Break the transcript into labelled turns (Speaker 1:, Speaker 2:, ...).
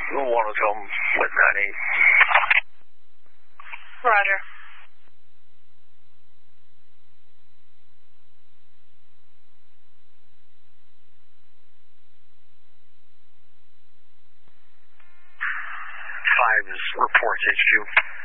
Speaker 1: One of them with 98.
Speaker 2: Roger.
Speaker 1: Five is reports HQ.